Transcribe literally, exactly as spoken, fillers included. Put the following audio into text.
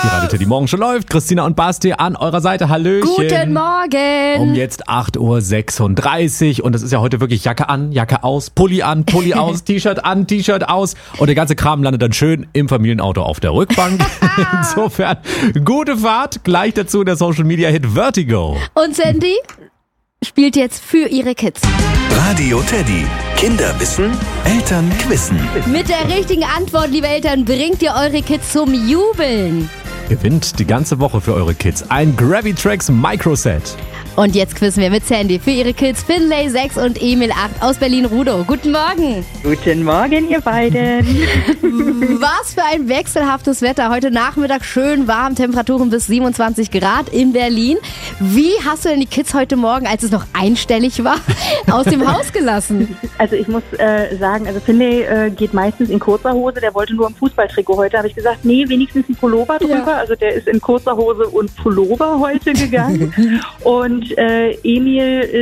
Die Radio Teddy Morgen schon läuft. Christina und Basti an eurer Seite. Hallöchen. Guten Morgen. Um jetzt acht Uhr sechsunddreißig und es ist ja heute wirklich Jacke an, Jacke aus, Pulli an, Pulli aus, T-Shirt an, T-Shirt aus und der ganze Kram landet dann schön im Familienauto auf der Rückbank. Insofern gute Fahrt. Gleich dazu der Social Media Hit Vertigo. Und Sandy spielt jetzt für ihre Kids. Radio Teddy. Kinder wissen, Eltern quissen. Mit der richtigen Antwort, liebe Eltern, bringt ihr eure Kids zum Jubeln. Gewinnt die ganze Woche für eure Kids ein Gravitrax Microset. Und jetzt quizzen wir mit Sandy für ihre Kids Finlay sechs und Emil acht aus Berlin-Rudow. Guten Morgen. Guten Morgen, ihr beiden. Was für ein wechselhaftes Wetter. Heute Nachmittag schön warm, Temperaturen bis siebenundzwanzig Grad in Berlin. Wie hast du denn die Kids heute Morgen, als es noch einstellig war, aus dem Haus gelassen? Also ich muss äh, sagen, also Finlay äh, geht meistens in kurzer Hose. Der wollte nur im Fußballtrikot. Heute habe ich gesagt, nee, wenigstens ein Pullover drüber. Ja. Also der ist in kurzer Hose und Pullover heute gegangen. Und äh, Emil